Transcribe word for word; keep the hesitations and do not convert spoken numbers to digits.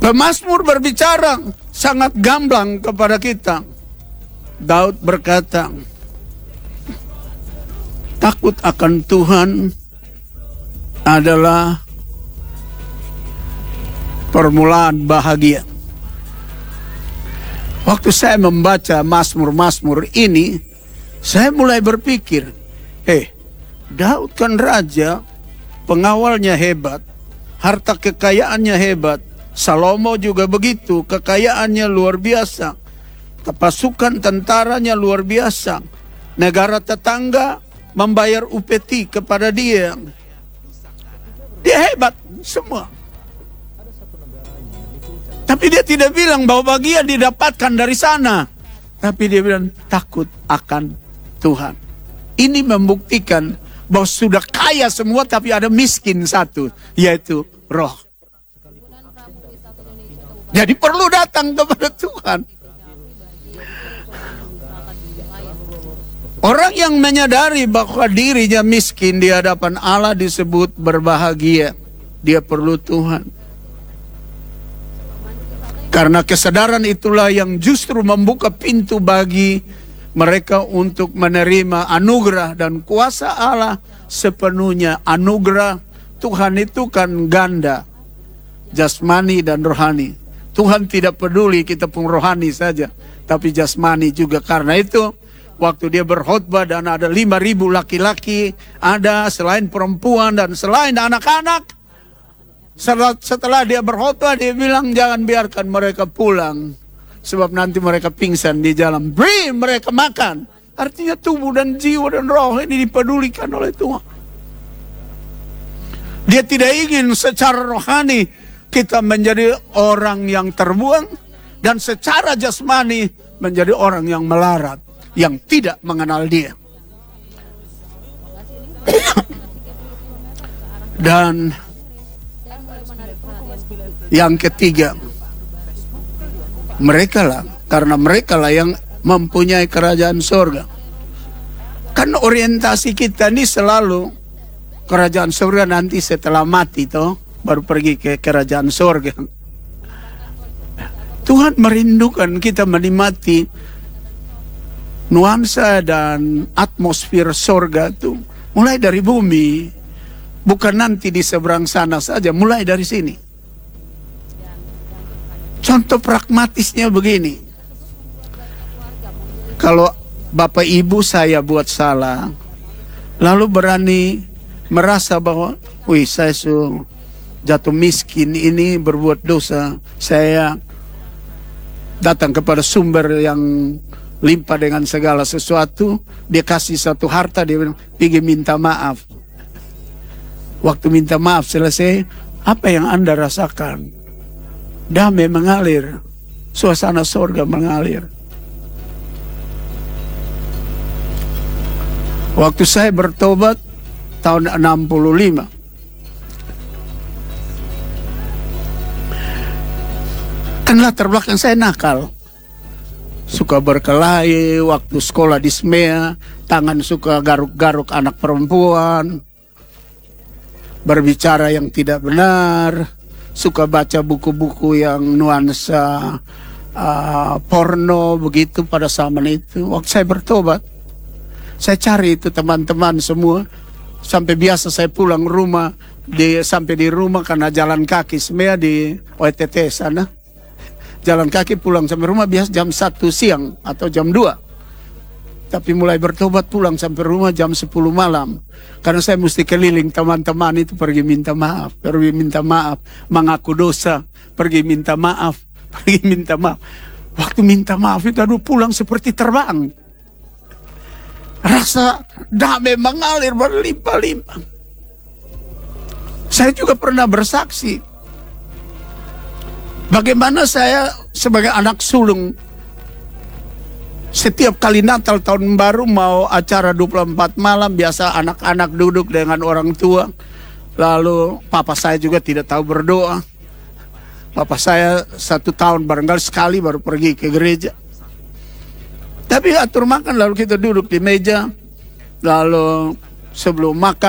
Pemazmur berbicara sangat gamblang kepada kita. Daud berkata, takut akan Tuhan adalah permulaan bahagia. Waktu saya membaca Mazmur-Mazmur ini, saya mulai berpikir, eh, Daud kan raja, pengawalnya hebat, harta kekayaannya hebat. Salomo juga begitu, kekayaannya luar biasa, pasukan tentaranya luar biasa, negara tetangga membayar upeti kepada dia. Dia hebat semua. Tapi dia tidak bilang bahwa bagian didapatkan dari sana, tapi dia bilang takut akan Tuhan. Ini membuktikan bahwa sudah kaya semua tapi ada miskin satu, yaitu roh. Jadi perlu datang kepada Tuhan. Orang yang menyadari bahwa dirinya miskin di hadapan Allah disebut berbahagia. Dia perlu Tuhan. Karena kesadaran itulah yang justru membuka pintu bagi mereka untuk menerima anugerah dan kuasa Allah sepenuhnya. Anugerah Tuhan itu kan ganda, jasmani dan rohani. Tuhan tidak peduli kita pun rohani saja, tapi jasmani juga. Karena itu waktu dia berkhotbah dan ada lima ribu laki-laki, ada selain perempuan dan selain anak-anak. Setelah, setelah dia berkhotbah, dia bilang jangan biarkan mereka pulang, sebab nanti mereka pingsan di jalan. Beri mereka makan. Artinya tubuh dan jiwa dan roh ini dipedulikan oleh Tuhan. Dia tidak ingin secara rohani kita menjadi orang yang terbuang, dan secara jasmani menjadi orang yang melarat, yang tidak mengenal dia. Dan yang ketiga, mereka lah, karena mereka lah yang mempunyai kerajaan surga. Kan orientasi kita ini selalu kerajaan surga nanti setelah mati toh, baru pergi ke kerajaan surga. Tuhan merindukan kita menikmati nuansa dan atmosfer surga itu mulai dari bumi, bukan nanti di seberang sana saja, mulai dari sini. Contoh pragmatisnya begini, kalau bapak ibu saya buat salah, lalu berani merasa bahwa, wih saya su jatuh miskin ini, berbuat dosa, saya datang kepada sumber yang limpah dengan segala sesuatu, dia kasih satu harta, dia bilang, pergi minta maaf. Waktu minta maaf selesai, apa yang Anda rasakan? Damai mengalir, suasana surga mengalir. Waktu saya bertobat tahun enam puluh lima, kan latar belakang saya nakal, suka berkelahi, waktu sekolah di S M E A, tangan suka garuk-garuk anak perempuan, berbicara yang tidak benar, suka baca buku-buku yang nuansa uh, porno begitu pada zaman itu. Waktu saya bertobat, saya cari itu teman-teman semua, sampai biasa saya pulang rumah, di, sampai di rumah karena jalan kaki S M E A di O E T T sana. Jalan kaki pulang sampai rumah biasa jam satu siang atau jam dua. Tapi mulai bertobat pulang sampai rumah jam sepuluh malam. Karena saya mesti keliling teman-teman itu, pergi minta maaf, pergi minta maaf, mengaku dosa, pergi minta maaf, pergi minta maaf. Waktu minta maaf itu aduh pulang seperti terbang. Rasa damai mengalir berlimpah-limpah. Saya juga pernah bersaksi bagaimana saya sebagai anak sulung, setiap kali Natal tahun baru mau acara dua puluh empat malam, biasa anak-anak duduk dengan orang tua. Lalu papa saya juga tidak tahu berdoa. Papa saya satu tahun barangkali sekali baru pergi ke gereja. Tapi atur makan, lalu kita duduk di meja. Lalu sebelum makan